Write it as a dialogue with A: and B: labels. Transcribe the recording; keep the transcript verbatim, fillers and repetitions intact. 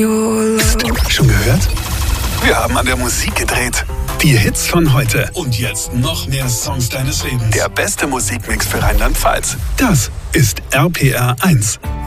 A: Schon gehört? Wir haben an der Musik gedreht. Die Hits von heute. Und jetzt noch mehr Songs deines Lebens. Der beste Musikmix für Rheinland-Pfalz. Das ist R P R eins.